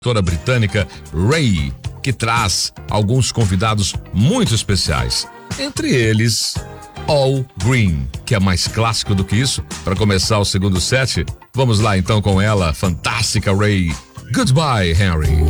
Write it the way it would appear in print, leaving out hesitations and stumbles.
cantora britânica Ray, que traz alguns convidados muito especiais. Entre eles, Al Green, que é mais clássico do que isso. Para começar o segundo set, vamos lá então com ela, fantástica Ray. Goodbye, Henry.